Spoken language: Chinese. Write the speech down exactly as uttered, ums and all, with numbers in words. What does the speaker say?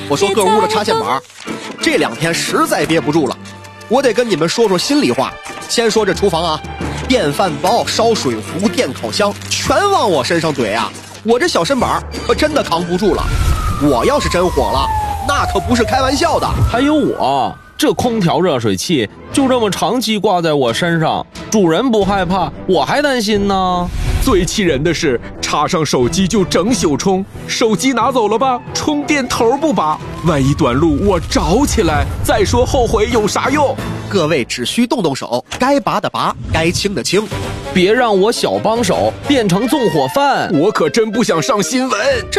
我说各屋的插线板，这两天实在憋不住了，我得跟你们说说心里话。先说这厨房啊，电饭煲、烧水壶、电烤箱全往我身上怼啊，我这小身板可真的扛不住了。我要是真火了，那可不是开玩笑的。 还有我这空调热水器就这么长期挂在我身上，主人不害怕，我还担心呢。 最气人的是，插上手机就整宿充，手机拿走了吧，充电头不拔，万一短路我着起来，再说后悔有啥用？ 各位只需动动手，该拔的拔，该清的清， 别让我小帮手变成纵火犯， 我可真不想上新闻。